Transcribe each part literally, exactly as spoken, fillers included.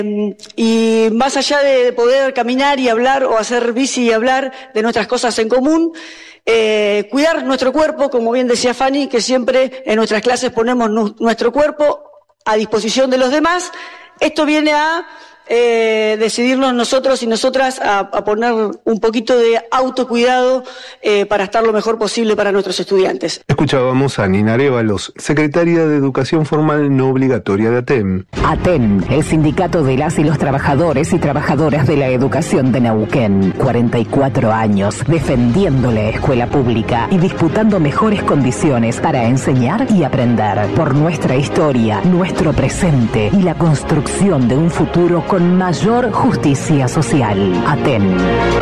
Y más allá de poder caminar y hablar o hacer bici y hablar de nuestras cosas en común, eh, cuidar nuestro cuerpo, como bien decía Fanny, que siempre en nuestras clases ponemos nu- nuestro cuerpo a disposición de los demás. Esto viene a eh, decidirnos nosotros y nosotras a, a poner un poquito de autocuidado eh, para estar lo mejor posible para nuestros estudiantes. Escuchábamos a Nina Arévalos, secretaria de Educación Formal No Obligatoria de ATEN. ATEN, el sindicato de las y los trabajadores y trabajadoras de la educación de Neuquén. cuarenta y cuatro años defendiendo la escuela pública y disputando mejores condiciones para enseñar y aprender. Por nuestra historia, nuestro presente y la construcción de un futuro con mayor justicia social. ATEN.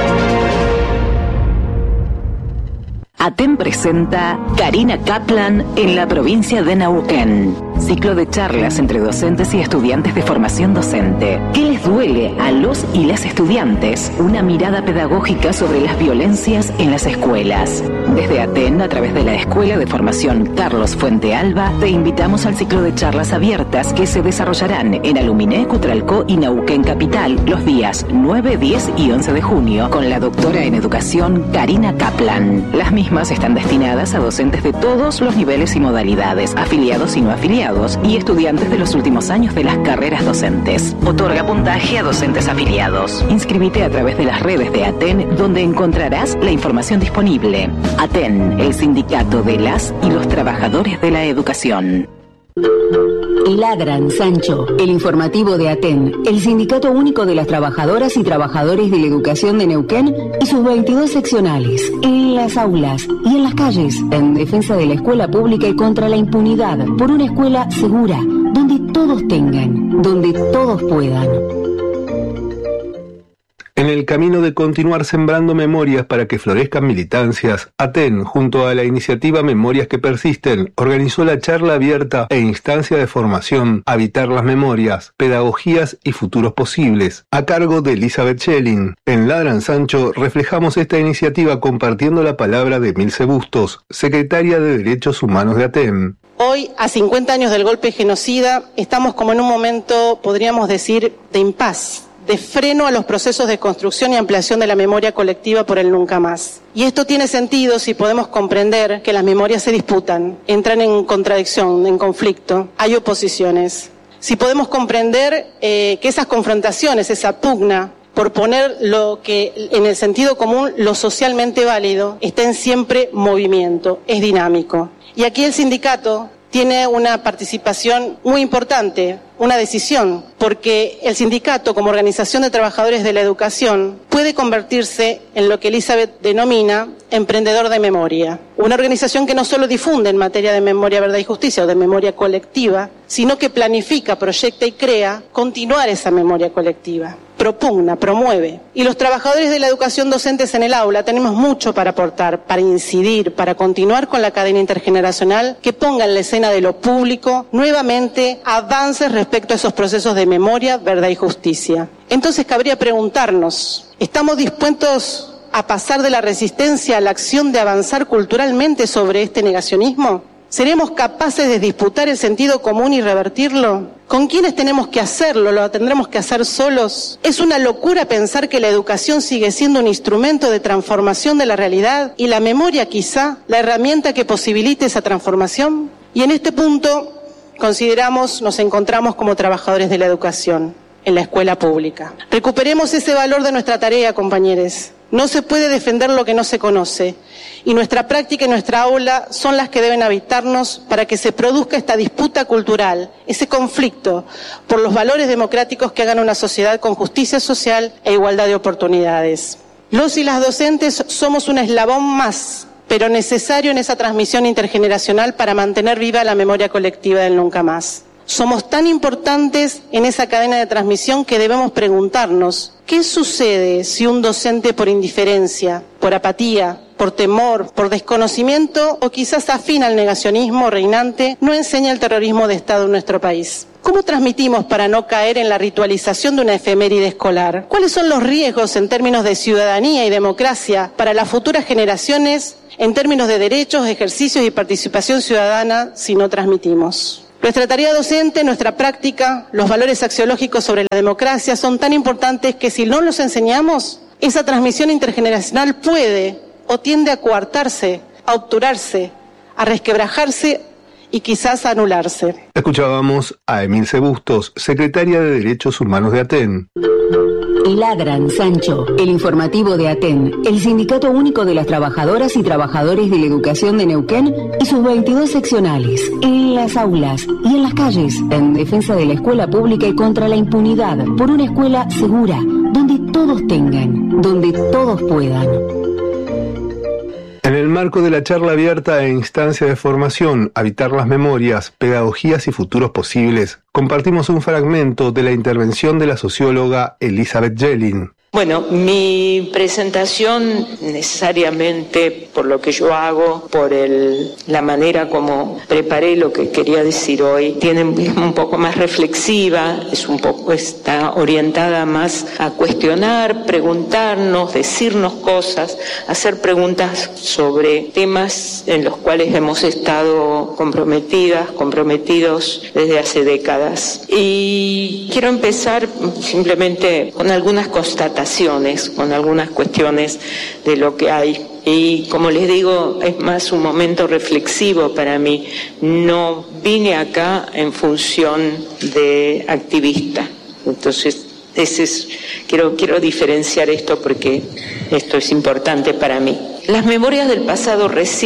ATEN presenta Karina Kaplan en la provincia de Neuquén. Ciclo de charlas entre docentes y estudiantes de formación docente. ¿Qué les duele a los y las estudiantes? Una mirada pedagógica sobre las violencias en las escuelas. Desde ATEN, a través de la Escuela de Formación Carlos Fuente Alba, te invitamos al ciclo de charlas abiertas que se desarrollarán en Aluminé, Cutralcó y Neuquén Capital los días nueve, diez y once de junio con la doctora en educación Karina Kaplan. Las mismas están destinadas a docentes de todos los niveles y modalidades, afiliados y no afiliados, y estudiantes de los últimos años de las carreras docentes. Otorga puntaje a docentes afiliados. Inscríbete a través de las redes de ATEN, donde encontrarás la información disponible. ATEN, el sindicato de las y los trabajadores de la educación. Ladran, Sancho, el informativo de ATEN, el Sindicato Único de las Trabajadoras y Trabajadores de la Educación de Neuquén y sus veintidós seccionales, en las aulas y en las calles, en defensa de la escuela pública y contra la impunidad, por una escuela segura, donde todos tengan, donde todos puedan. En el camino de continuar sembrando memorias para que florezcan militancias, ATEN, junto a la iniciativa Memorias que Persisten, organizó la charla abierta e instancia de formación Habitar las Memorias, Pedagogías y Futuros Posibles, a cargo de Elizabeth Schelling. En Ladran Sancho reflejamos esta iniciativa compartiendo la palabra de Milce Bustos, secretaria de Derechos Humanos de ATEN. Hoy, a cincuenta años del golpe genocida, estamos como en un momento, podríamos decir, de impas, de freno a los procesos de construcción y ampliación de la memoria colectiva por el nunca más. Y esto tiene sentido si podemos comprender que las memorias se disputan, entran en contradicción, en conflicto, hay oposiciones. Si podemos comprender eh, que esas confrontaciones, esa pugna, por poner lo que en el sentido común, lo socialmente válido, está en siempre movimiento, es dinámico. Y aquí el sindicato tiene una participación muy importante, una decisión, porque el sindicato, como organización de trabajadores de la educación, puede convertirse en lo que Elizabeth denomina emprendedor de memoria. Una organización que no solo difunde en materia de memoria, verdad y justicia, o de memoria colectiva, sino que planifica, proyecta y crea continuar esa memoria colectiva. Propugna, promueve. Y los trabajadores de la educación docentes en el aula tenemos mucho para aportar, para incidir, para continuar con la cadena intergeneracional que ponga en la escena de lo público nuevamente avances respecto a esos procesos de memoria, verdad y justicia. Entonces cabría preguntarnos, ¿estamos dispuestos a pasar de la resistencia a la acción de avanzar culturalmente sobre este negacionismo? ¿Seremos capaces de disputar el sentido común y revertirlo? ¿Con quiénes tenemos que hacerlo? ¿Lo tendremos que hacer solos? ¿Es una locura pensar que la educación sigue siendo un instrumento de transformación de la realidad y la memoria quizá la herramienta que posibilite esa transformación? Y en este punto consideramos, nos encontramos como trabajadores de la educación en la escuela pública. Recuperemos ese valor de nuestra tarea, compañeros. No se puede defender lo que no se conoce, y nuestra práctica y nuestra aula son las que deben habitarnos para que se produzca esta disputa cultural, ese conflicto por los valores democráticos que hagan una sociedad con justicia social e igualdad de oportunidades. Los y las docentes somos un eslabón más, pero necesario en esa transmisión intergeneracional para mantener viva la memoria colectiva del nunca más. Somos tan importantes en esa cadena de transmisión que debemos preguntarnos, ¿qué sucede si un docente por indiferencia, por apatía, por temor, por desconocimiento o quizás afín al negacionismo reinante, no enseña el terrorismo de Estado en nuestro país? ¿Cómo transmitimos para no caer en la ritualización de una efeméride escolar? ¿Cuáles son los riesgos en términos de ciudadanía y democracia para las futuras generaciones en términos de derechos, ejercicios y participación ciudadana si no transmitimos? Nuestra tarea docente, nuestra práctica, los valores axiológicos sobre la democracia son tan importantes que si no los enseñamos, esa transmisión intergeneracional puede o tiende a coartarse, a obturarse, a resquebrajarse y quizás a anularse. Escuchábamos a Emilce Bustos, secretaria de Derechos Humanos de Aten. Ladran, Sancho, el informativo de Aten, el Sindicato Único de las Trabajadoras y Trabajadores de la Educación de Neuquén y sus veintidós seccionales, en las aulas y en las calles, en defensa de la escuela pública y contra la impunidad, por una escuela segura, donde todos tengan, donde todos puedan. En el marco de la charla abierta e instancia de formación, Habitar las Memorias, Pedagogías y Futuros Posibles, compartimos un fragmento de la intervención de la socióloga Elizabeth Yellin. Bueno, mi presentación necesariamente por lo que yo hago, por el, la manera como preparé lo que quería decir hoy, tiene un poco más reflexiva, es un poco, está orientada más a cuestionar, preguntarnos, decirnos cosas, hacer preguntas sobre temas en los cuales hemos estado comprometidas, comprometidos desde hace décadas. Y quiero empezar simplemente con algunas constataciones, con algunas cuestiones de lo que hay. Y como les digo, es más un momento reflexivo para mí. No vine acá en función de activista. Entonces, ese es, quiero, quiero diferenciar esto porque esto es importante para mí. Las memorias del pasado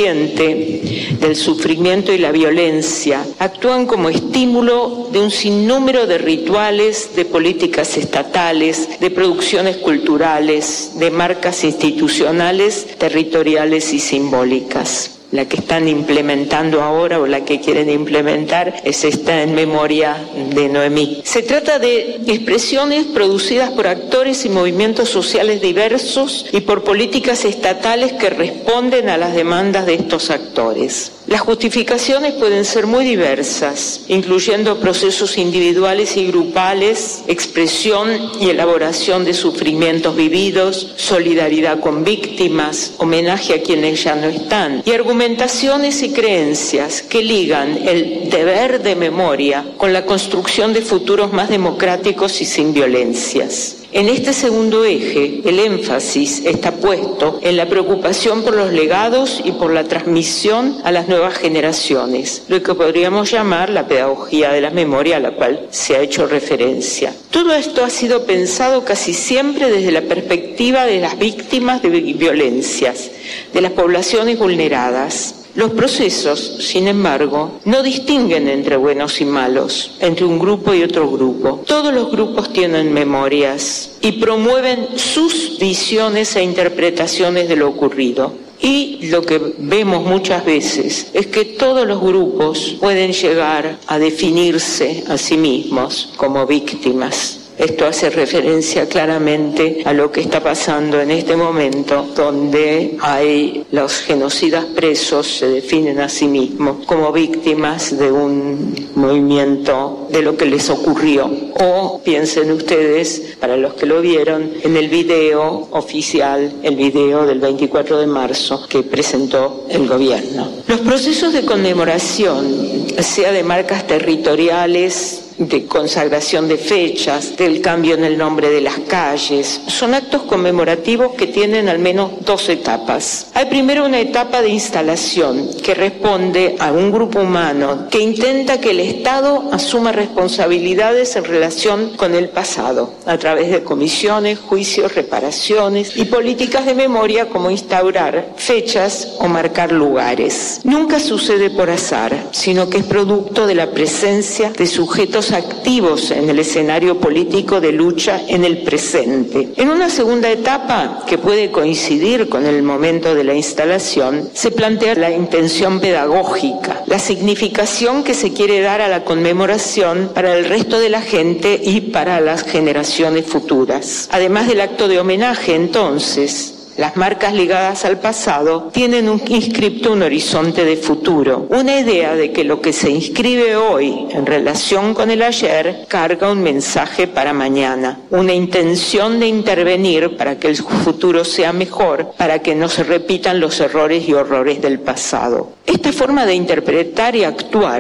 reciente, del sufrimiento y la violencia, actúan como estímulo de un sinnúmero de rituales, de políticas estatales, de producciones culturales, de marcas institucionales, territoriales y simbólicas. La que están implementando ahora o la que quieren implementar es esta en memoria de Noemí. Se trata de expresiones producidas por actores y movimientos sociales diversos y por políticas estatales que responden a las demandas de estos actores. Las justificaciones pueden ser muy diversas, incluyendo procesos individuales y grupales, expresión y elaboración de sufrimientos vividos, solidaridad con víctimas, homenaje a quienes ya no están, y argumentaciones y creencias que ligan el deber de memoria con la construcción de futuros más democráticos y sin violencias. En este segundo eje, el énfasis está puesto en la preocupación por los legados y por la transmisión a las nuevas generaciones, lo que podríamos llamar la pedagogía de la memoria a la cual se ha hecho referencia. Todo esto ha sido pensado casi siempre desde la perspectiva de las víctimas de violencias, de las poblaciones vulneradas. Los procesos, sin embargo, no distinguen entre buenos y malos, entre un grupo y otro grupo. Todos los grupos tienen memorias y promueven sus visiones e interpretaciones de lo ocurrido. Y lo que vemos muchas veces es que todos los grupos pueden llegar a definirse a sí mismos como víctimas. Esto hace referencia claramente a lo que está pasando en este momento, donde hay los genocidas presos se definen a sí mismos como víctimas de un movimiento de lo que les ocurrió. O piensen ustedes, para los que lo vieron, en el video oficial, el video del veinticuatro de marzo que presentó el gobierno. Los procesos de conmemoración, sea de marcas territoriales, de consagración de fechas, del cambio en el nombre de las calles. Son actos conmemorativos que tienen al menos dos etapas. Hay primero una etapa de instalación que responde a un grupo humano que intenta que el Estado asuma responsabilidades en relación con el pasado, a través de comisiones, juicios, reparaciones y políticas de memoria como instaurar fechas o marcar lugares. Nunca sucede por azar, sino que es producto de la presencia de sujetos activos en el escenario político de lucha en el presente. En una segunda etapa, que puede coincidir con el momento de la instalación, se plantea la intención pedagógica, la significación que se quiere dar a la conmemoración para el resto de la gente y para las generaciones futuras. Además del acto de homenaje, entonces, las marcas ligadas al pasado tienen un inscripto, un horizonte de futuro, una idea de que lo que se inscribe hoy en relación con el ayer carga un mensaje para mañana, una intención de intervenir para que el futuro sea mejor, para que no se repitan los errores y horrores del pasado. Esta forma de interpretar y actuar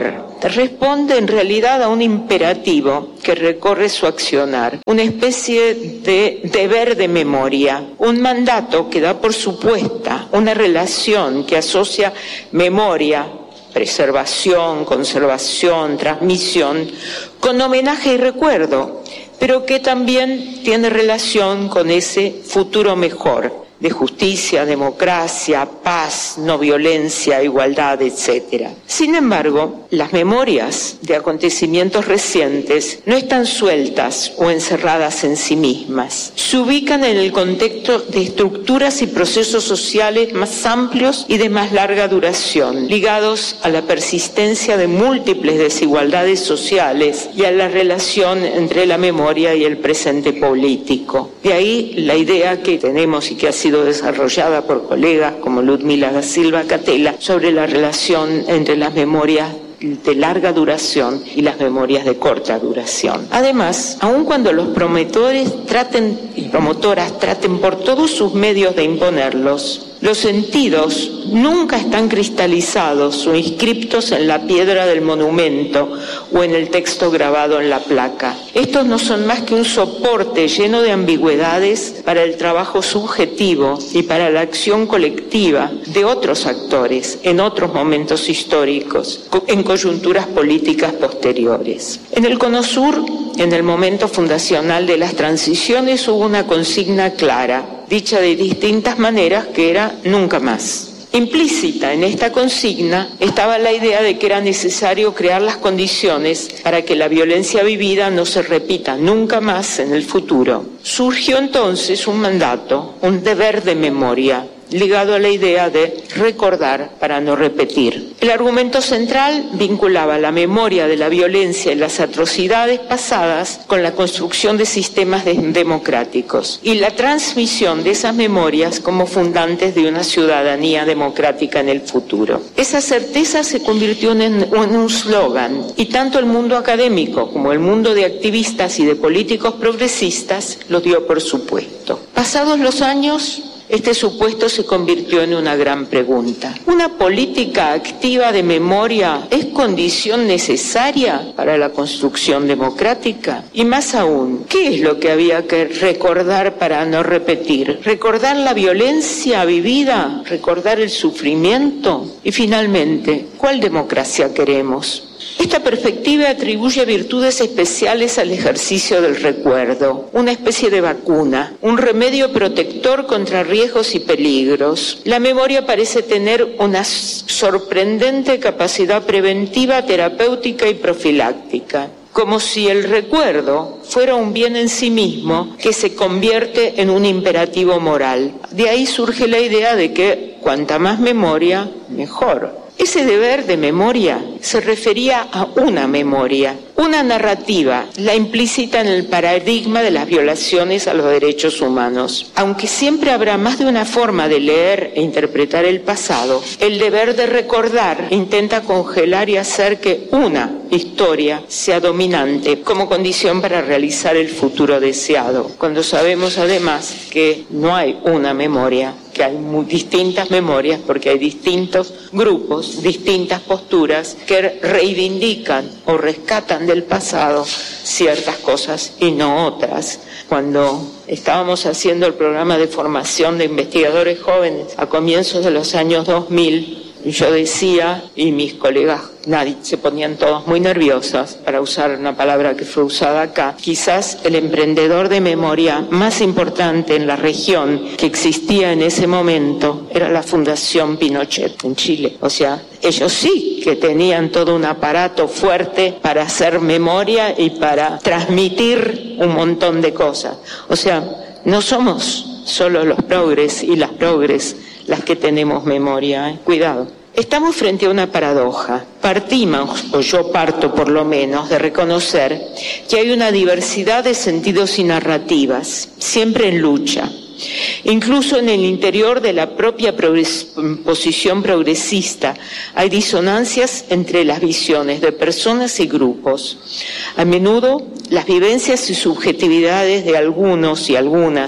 responde en realidad a un imperativo que recorre su accionar, una especie de deber de memoria, un mandato que da por supuesta una relación que asocia memoria, preservación, conservación, transmisión, con homenaje y recuerdo, pero que también tiene relación con ese futuro mejor, de justicia, democracia, paz, no violencia, igualdad, etcétera. Sin embargo, las memorias de acontecimientos recientes no están sueltas o encerradas en sí mismas. Se ubican en el contexto de estructuras y procesos sociales más amplios y de más larga duración, ligados a la persistencia de múltiples desigualdades sociales y a la relación entre la memoria y el presente político. De ahí la idea que tenemos y que ha sido desarrollada por colegas como Ludmila da Silva Catela sobre la relación entre las memorias de larga duración y las memorias de corta duración. Además, aun cuando los promotores traten y promotoras traten por todos sus medios de imponerlos, los sentidos nunca están cristalizados o inscriptos en la piedra del monumento o en el texto grabado en la placa. Estos no son más que un soporte lleno de ambigüedades para el trabajo subjetivo y para la acción colectiva de otros actores en otros momentos históricos, en coyunturas políticas posteriores. En el Cono Sur, en el momento fundacional de las transiciones, hubo una consigna clara, dicha de distintas maneras, que era nunca más. Implícita en esta consigna estaba la idea de que era necesario crear las condiciones para que la violencia vivida no se repita nunca más en el futuro. Surgió entonces un mandato, un deber de memoria, ligado a la idea de recordar para no repetir. El argumento central vinculaba la memoria de la violencia y las atrocidades pasadas con la construcción de sistemas de- democráticos y la transmisión de esas memorias como fundantes de una ciudadanía democrática en el futuro. Esa certeza se convirtió en, en un slogan y tanto el mundo académico como el mundo de activistas y de políticos progresistas lo dio por supuesto. Pasados los años, este supuesto se convirtió en una gran pregunta. ¿Una política activa de memoria es condición necesaria para la construcción democrática? Y más aún, ¿qué es lo que había que recordar para no repetir? ¿Recordar la violencia vivida? ¿Recordar el sufrimiento? Y finalmente, ¿cuál democracia queremos? Esta perspectiva atribuye virtudes especiales al ejercicio del recuerdo, una especie de vacuna, un remedio protector contra riesgos y peligros. La memoria parece tener una sorprendente capacidad preventiva, terapéutica y profiláctica, como si el recuerdo fuera un bien en sí mismo que se convierte en un imperativo moral. De ahí surge la idea de que cuanta más memoria, mejor. Ese deber de memoria se refería a una memoria, una narrativa, la implícita en el paradigma de las violaciones a los derechos humanos. Aunque siempre habrá más de una forma de leer e interpretar el pasado, el deber de recordar intenta congelar y hacer que una historia sea dominante como condición para realizar el futuro deseado, cuando sabemos además que no hay una memoria, que hay muy distintas memorias porque hay distintos grupos, distintas posturas que reivindican o rescatan del pasado ciertas cosas y no otras. Cuando estábamos haciendo el programa de formación de investigadores jóvenes a comienzos de los años dos mil, yo decía, y mis colegas, nadie, se ponían todos muy nerviosos, para usar una palabra que fue usada acá, quizás el emprendedor de memoria más importante en la región que existía en ese momento era la Fundación Pinochet en Chile. O sea, ellos sí que tenían todo un aparato fuerte para hacer memoria y para transmitir un montón de cosas. O sea, no somos solo los progres y las progres las que tenemos memoria, ¿eh? Cuidado. Estamos frente a una paradoja. Partimos, o yo parto por lo menos, de reconocer que hay una diversidad de sentidos y narrativas, siempre en lucha. Incluso en el interior de la propia progres- posición progresista hay disonancias entre las visiones de personas y grupos. A menudo las vivencias y subjetividades de algunos y algunas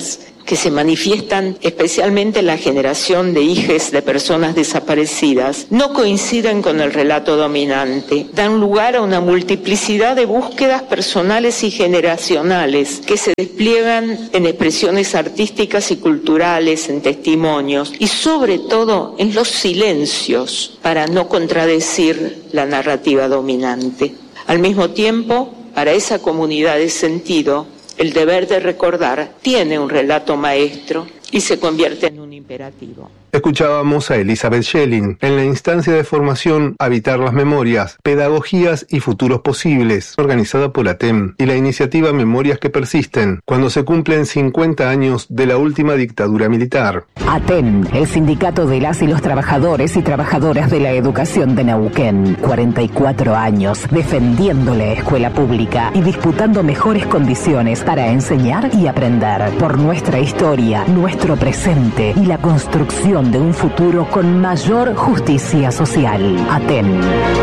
que se manifiestan especialmente en la generación de hijes de personas desaparecidas, no coinciden con el relato dominante. Dan lugar a una multiplicidad de búsquedas personales y generacionales que se despliegan en expresiones artísticas y culturales, en testimonios y sobre todo en los silencios para no contradecir la narrativa dominante. Al mismo tiempo, para esa comunidad de sentido, el deber de recordar tiene un relato maestro y se convierte en un imperativo. Escuchábamos a Elizabeth Schelling en la instancia de formación Habitar las Memorias, Pedagogías y Futuros Posibles, organizada por ATEN y la iniciativa Memorias que Persisten, cuando se cumplen cincuenta años de la última dictadura militar. ATEN, el sindicato de las y los trabajadores y trabajadoras de la educación de Neuquén. cuarenta y cuatro años defendiendo la escuela pública y disputando mejores condiciones para enseñar y aprender. Por nuestra historia, nuestro presente y la construcción de un futuro con mayor justicia social. ATEN.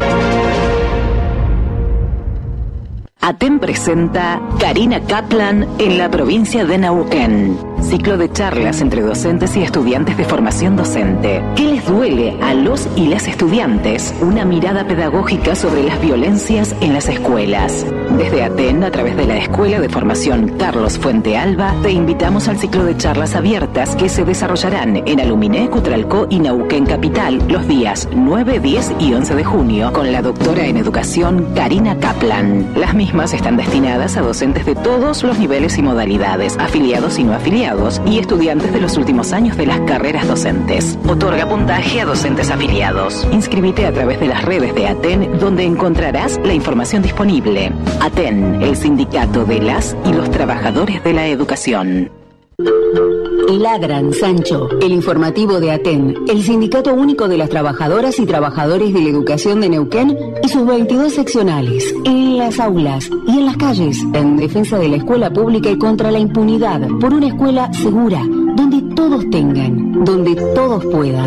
ATEN presenta Karina Kaplan en la provincia de Neuquén. Ciclo de charlas entre docentes y estudiantes de formación docente. ¿Qué les duele a los y las estudiantes? Una mirada pedagógica sobre las violencias en las escuelas. Desde ATEN, a través de la Escuela de Formación Carlos Fuente Alba, te invitamos al ciclo de charlas abiertas que se desarrollarán en Aluminé, Cutralcó y Neuquén Capital los días nueve, diez y once de junio con la doctora en educación Karina Kaplan. Las mismas están destinadas a docentes de todos los niveles y modalidades, afiliados y no afiliados, y estudiantes de los últimos años de las carreras docentes. Otorga puntaje a docentes afiliados. Inscríbete a través de las redes de ATEN, donde encontrarás la información disponible. ATEN, el sindicato de las y los trabajadores de la educación. Ladran, Sancho, el informativo de ATEN, el Sindicato Único de las Trabajadoras y Trabajadores de la Educación de Neuquén y sus veintidós seccionales, en las aulas y en las calles, en defensa de la escuela pública y contra la impunidad, por una escuela segura, donde todos tengan, donde todos puedan.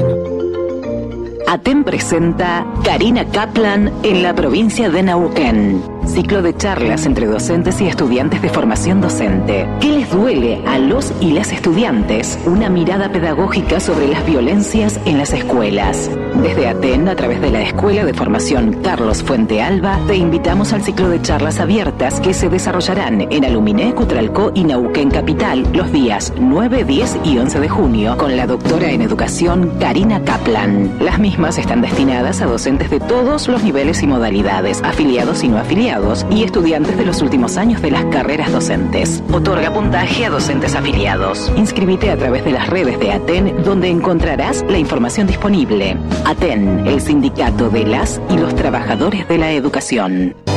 ATEN presenta Karina Kaplan en la provincia de Neuquén. Ciclo de charlas entre docentes y estudiantes de formación docente. ¿Qué les duele a los y las estudiantes? Una mirada pedagógica sobre las violencias en las escuelas. Desde ATEN, a través de la Escuela de Formación Carlos Fuente Alba, te invitamos al ciclo de charlas abiertas que se desarrollarán en Aluminé, Cutralcó y Neuquén Capital los días nueve, diez y once de junio con la doctora en educación Karina Kaplan. Las mismas están destinadas a docentes de todos los niveles y modalidades, afiliados y no afiliados, y estudiantes de los últimos años de las carreras docentes. Otorga puntaje a docentes afiliados. Inscríbete a través de las redes de ATEN, donde encontrarás la información disponible. ATEN, el sindicato de las y los trabajadores de la educación.